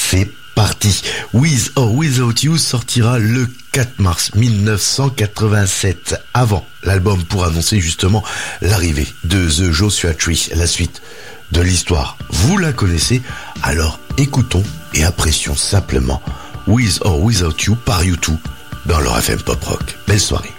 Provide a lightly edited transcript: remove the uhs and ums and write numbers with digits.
fait partie. With or Without You sortira le 4 mars 1987, avant l'album, pour annoncer justement l'arrivée de The Joshua Tree. La suite de l'histoire, vous la connaissez, alors écoutons et apprécions simplement With or Without You par U2 dans leur FM Pop Rock. Belle soirée.